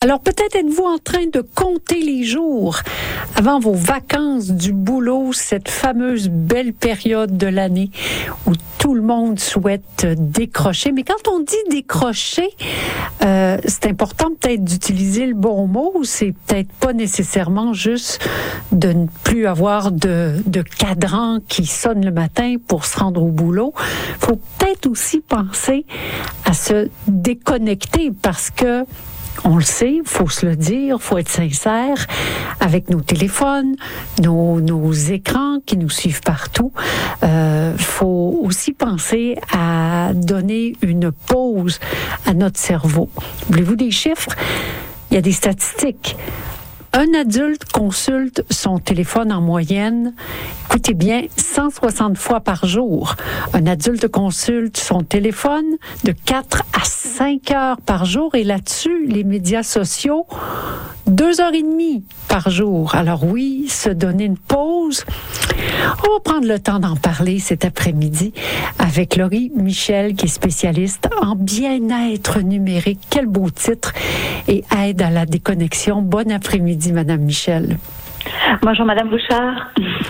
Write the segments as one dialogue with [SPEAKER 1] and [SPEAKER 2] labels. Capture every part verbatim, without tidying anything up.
[SPEAKER 1] Alors peut-être êtes-vous en train de compter les jours avant vos vacances du boulot, cette fameuse belle période de l'année où tout le monde souhaite décrocher. Mais quand on dit décrocher, euh, c'est important peut-être d'utiliser le bon mot. C'est peut-être pas nécessairement juste de ne plus avoir de, de cadran qui sonne le matin pour se rendre au boulot. Il faut peut-être aussi penser à se déconnecter parce que on le sait, il faut se le dire, il faut être sincère avec nos téléphones, nos, nos écrans qui nous suivent partout. Il euh, faut aussi penser à donner une pause à notre cerveau. Voulez-vous des chiffres? Il y a des statistiques. Un adulte consulte son téléphone en moyenne, écoutez bien, cent soixante fois par jour. Un adulte consulte son téléphone de quatre à cinq heures par jour et là-dessus, les médias sociaux, deux heures et demie par jour. Alors oui, se donner une pause. On va prendre le temps d'en parler cet après-midi avec Laurie Michel, qui est spécialiste en bien-être numérique. Quel beau titre! Et aide à la déconnexion. Bon après-midi, Madame Michel.
[SPEAKER 2] Bonjour, Madame Bouchard.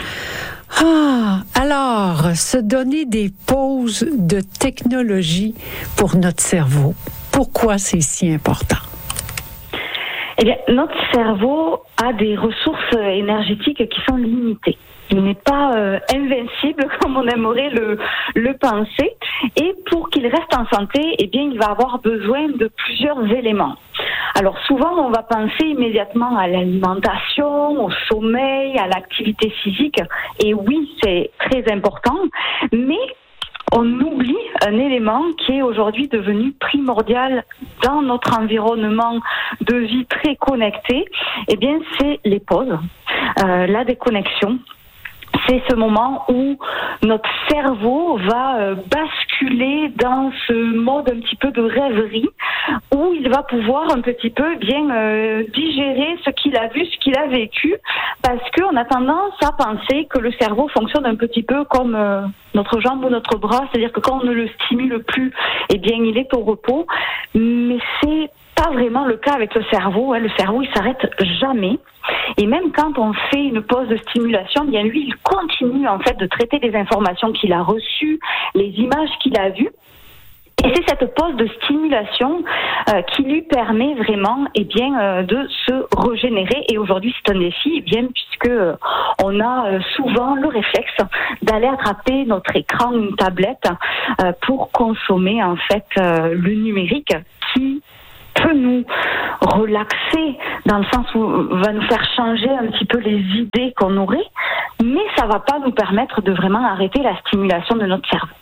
[SPEAKER 1] Ah, alors, se donner des pauses de technologie pour notre cerveau. Pourquoi c'est si important?
[SPEAKER 2] Eh bien, notre cerveau a des ressources énergétiques qui sont limitées. Il n'est pas euh, invincible comme on aimerait le, le penser. Et pour qu'il reste en santé, eh bien, il va avoir besoin de plusieurs éléments. Alors souvent, on va penser immédiatement à l'alimentation, au sommeil, à l'activité physique. Et oui, c'est très important. Mais on oublie un élément qui est aujourd'hui devenu primordial dans notre environnement de vie très connecté. Eh bien, c'est les pauses, euh, la déconnexion. C'est ce moment où notre cerveau va euh, basculer dans ce mode un petit peu de rêverie, où il va pouvoir un petit peu bien euh, digérer ce qu'il a vu, ce qu'il a vécu, parce qu'on a tendance à penser que le cerveau fonctionne un petit peu comme euh, notre jambe ou notre bras, c'est-à-dire que quand on ne le stimule plus, eh bien il est au repos, mais c'est pas vraiment le cas avec le cerveau. Hein. Le cerveau, il s'arrête jamais. Et même quand on fait une pause de stimulation, bien lui, il continue en fait de traiter des informations qu'il a reçues, les images qu'il a vues. Et c'est cette pause de stimulation euh, qui lui permet vraiment, eh bien, euh, de se régénérer. Et aujourd'hui, c'est un défi, eh bien, puisque euh, on a euh, souvent le réflexe d'aller attraper notre écran, une tablette, euh, pour consommer en fait euh, le numérique qui peut nous relaxer dans le sens où va nous faire changer un petit peu les idées qu'on aurait, mais ça va pas nous permettre de vraiment arrêter la stimulation de notre cerveau.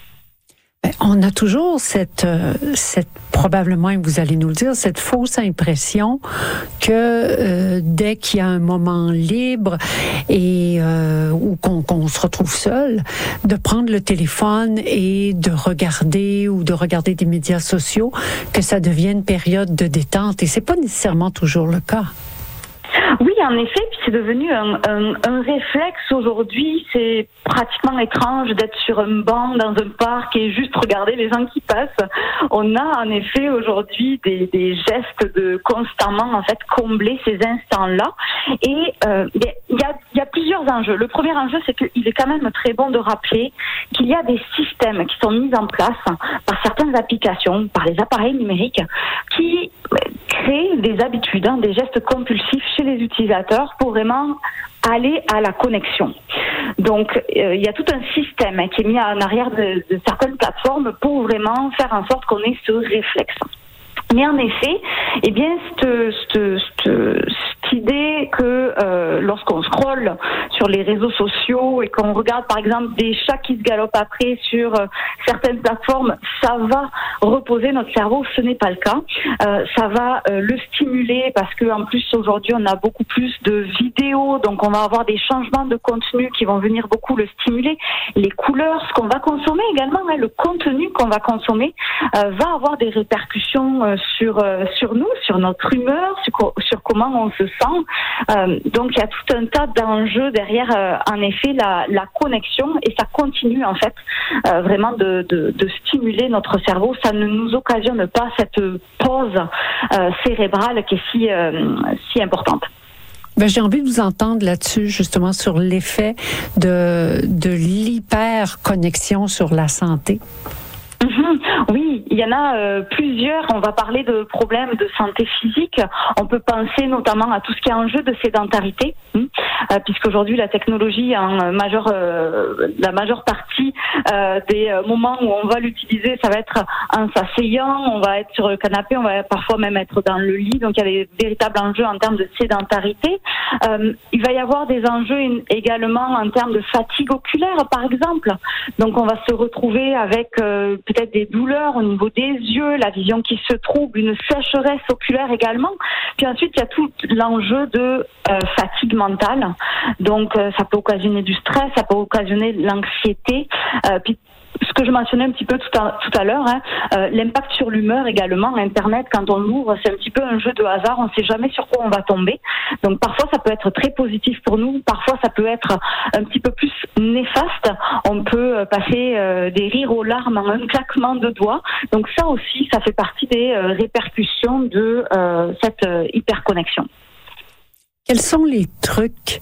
[SPEAKER 1] On a toujours cette, euh, cette probablement, et vous allez nous le dire, cette fausse impression que euh, dès qu'il y a un moment libre et euh, ou qu'on, qu'on se retrouve seul, de prendre le téléphone et de regarder ou de regarder des médias sociaux, que ça devient une période de détente. Et c'est pas nécessairement toujours le cas.
[SPEAKER 2] Oui, en effet, puis c'est devenu un, un, un réflexe aujourd'hui. C'est pratiquement étrange d'être sur un banc dans un parc et juste regarder les gens qui passent. On a en effet aujourd'hui des, des gestes de constamment en fait combler ces instants-là. Et euh, il y a, il y a plusieurs enjeux. Le premier enjeu, c'est qu'il est quand même très bon de rappeler qu'il y a des systèmes qui sont mis en place par certaines applications, par les appareils numériques, qui créent des habitudes, hein, des gestes compulsifs chez les utilisateurs pour vraiment aller à la connexion. Donc, euh, il y a tout un système hein, qui est mis en arrière de, de certaines plateformes pour vraiment faire en sorte qu'on ait ce réflexe. Mais en effet, eh bien, cette, cette, cette, cette idée que euh, lorsqu'on scrolle sur les réseaux sociaux et qu'on regarde par exemple des chats qui se galopent après sur euh, certaines plateformes, ça va reposer notre cerveau, ce n'est pas le cas. Euh, ça va euh, le stimuler parce qu'en plus aujourd'hui on a beaucoup plus de vidéos, donc on va avoir des changements de contenu qui vont venir beaucoup le stimuler. Les couleurs, ce qu'on va consommer également, hein, le contenu qu'on va consommer euh, va avoir des répercussions euh, sur euh, sur nous, sur notre humeur, sur, sur comment on se sent. Euh, donc il y a tout un tas d'enjeux derrière derrière, euh, en effet, la, la connexion, et ça continue en fait euh, vraiment de, de, de stimuler notre cerveau. Ça ne nous occasionne pas cette pause euh, cérébrale qui est si, euh, si importante.
[SPEAKER 1] Ben, j'ai envie de vous entendre là-dessus, justement, sur l'effet de, de l'hyperconnexion sur la santé.
[SPEAKER 2] Mmh, oui, il y en a euh, plusieurs. On va parler de problèmes de santé physique. On peut penser notamment à tout ce qui est enjeu de sédentarité, hein, euh, puisqu'aujourd'hui la technologie, en majeure, euh, la majeure partie euh, des moments où on va l'utiliser, ça va être en s'asseyant, on va être sur le canapé, on va parfois même être dans le lit. Donc il y a des véritables enjeux en termes de sédentarité. Euh, il va y avoir des enjeux également en termes de fatigue oculaire, par exemple. Donc on va se retrouver avec euh, peut-être des douleurs au niveau des yeux, la vision qui se trouble, une sécheresse oculaire également. Puis ensuite, il y a tout l'enjeu de euh, fatigue mentale. Donc, euh, ça peut occasionner du stress, ça peut occasionner de l'anxiété. Euh, puis, ce que je mentionnais un petit peu tout à, tout à l'heure, hein, euh, l'impact sur l'humeur également. Internet, quand on l'ouvre, c'est un petit peu un jeu de hasard. On ne sait jamais sur quoi on va tomber. Donc parfois, ça peut être très positif pour nous. Parfois, ça peut être un petit peu plus néfaste. On peut passer euh, des rires aux larmes en un claquement de doigts. Donc ça aussi, ça fait partie des euh, répercussions de euh, cette euh, hyperconnexion.
[SPEAKER 1] Quels sont les trucs?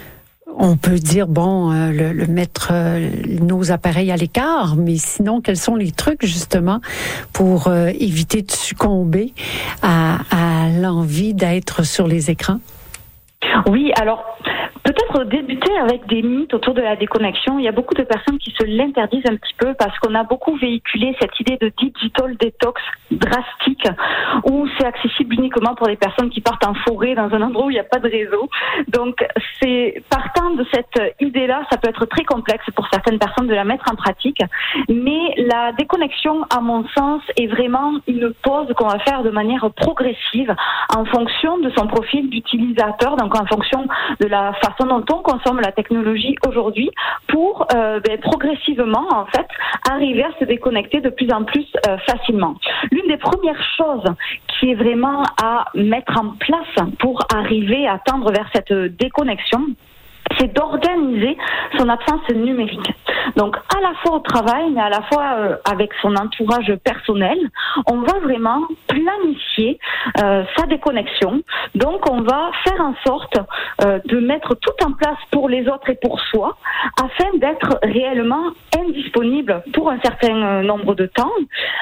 [SPEAKER 1] On peut dire, bon, euh, le, le mettre euh, nos appareils à l'écart, mais sinon, quels sont les trucs, justement, pour euh, éviter de succomber à, à l'envie d'être sur les écrans?
[SPEAKER 2] Oui, alors, peut-être débuter avec des mythes autour de la déconnexion. Il y a beaucoup de personnes qui se l'interdisent un petit peu parce qu'on a beaucoup véhiculé cette idée de digital detox drastique où c'est accessible uniquement pour des personnes qui partent en forêt dans un endroit où il n'y a pas de réseau. Donc, c'est partant de cette idée-là, ça peut être très complexe pour certaines personnes de la mettre en pratique. Mais la déconnexion, à mon sens, est vraiment une pause qu'on va faire de manière progressive en fonction de son profil d'utilisateur, donc en fonction de la façon dont on consomme la technologie aujourd'hui pour euh, ben, progressivement en fait arriver à se déconnecter de plus en plus euh, facilement. L'une des premières choses qui est vraiment à mettre en place pour arriver à tendre vers cette déconnexion, c'est d'organiser son absence numérique. Donc, à la fois au travail, mais à la fois euh, avec son entourage personnel, on va vraiment planifier euh, sa déconnexion. Donc, on va faire en sorte euh, de mettre tout en place pour les autres et pour soi, afin d'être réellement indisponible pour un certain nombre de temps,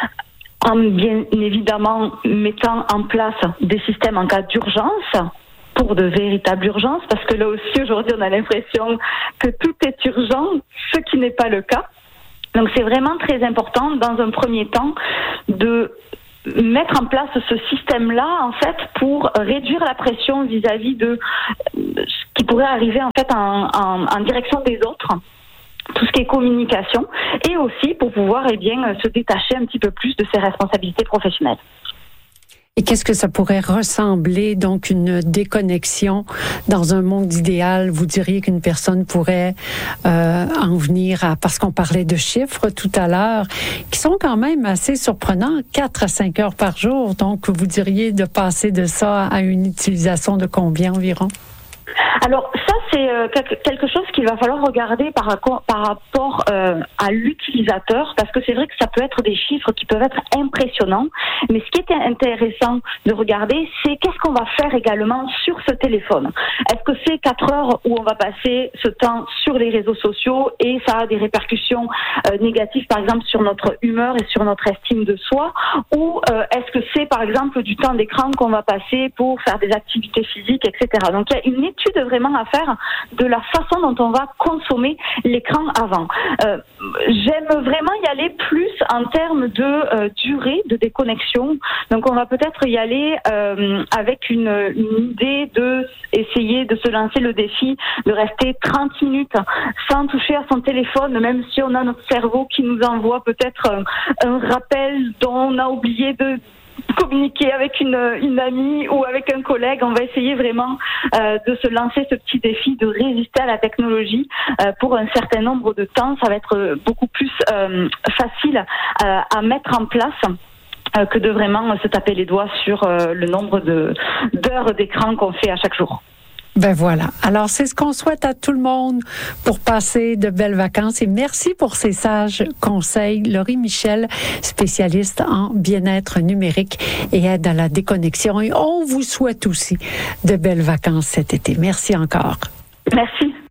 [SPEAKER 2] en bien évidemment mettant en place des systèmes en cas d'urgence, pour de véritables urgences, parce que là aussi, aujourd'hui, on a l'impression que tout est urgent, ce qui n'est pas le cas. Donc, c'est vraiment très important, dans un premier temps, de mettre en place ce système-là, en fait, pour réduire la pression vis-à-vis de ce qui pourrait arriver, en fait, en, en, en direction des autres. Tout ce qui est communication, et aussi pour pouvoir, eh bien, se détacher un petit peu plus de ses responsabilités professionnelles.
[SPEAKER 1] Et qu'est-ce que ça pourrait ressembler, donc, une déconnexion dans un monde idéal? Vous diriez qu'une personne pourrait euh, en venir à, parce qu'on parlait de chiffres tout à l'heure, qui sont quand même assez surprenants, quatre à cinq heures par jour. Donc, vous diriez de passer de ça à une utilisation de combien environ?
[SPEAKER 2] Alors ça, c'est euh, quelque chose qu'il va falloir regarder par, par rapport euh, à l'utilisateur, parce que c'est vrai que ça peut être des chiffres qui peuvent être impressionnants, mais ce qui est intéressant de regarder, c'est qu'est-ce qu'on va faire également sur ce téléphone. Est-ce que c'est quatre heures où on va passer ce temps sur les réseaux sociaux et ça a des répercussions euh, négatives, par exemple, sur notre humeur et sur notre estime de soi, ou euh, est-ce que c'est, par exemple, du temps d'écran qu'on va passer pour faire des activités physiques, et cetera. Donc, il y a une étude vraiment à faire de la façon dont on va consommer l'écran avant. Euh, j'aime vraiment y aller plus en termes de euh, durée de déconnexion. Donc on va peut-être y aller euh, avec une, une idée de essayer de se lancer le défi de rester trente minutes sans toucher à son téléphone, même si on a notre cerveau qui nous envoie peut-être un, un rappel dont on a oublié de communiquer avec une, une amie ou avec un collègue. On va essayer vraiment euh, de se lancer ce petit défi de résister à la technologie euh, pour un certain nombre de temps. Ça va être beaucoup plus euh, facile euh, à mettre en place euh, que de vraiment se taper les doigts sur euh, le nombre de, d'heures d'écran qu'on fait à chaque jour.
[SPEAKER 1] Ben voilà. Alors, c'est ce qu'on souhaite à tout le monde pour passer de belles vacances. Et merci pour ces sages conseils. Laurie Michel, spécialiste en bien-être numérique et aide à la déconnexion. Et on vous souhaite aussi de belles vacances cet été. Merci encore.
[SPEAKER 2] Merci.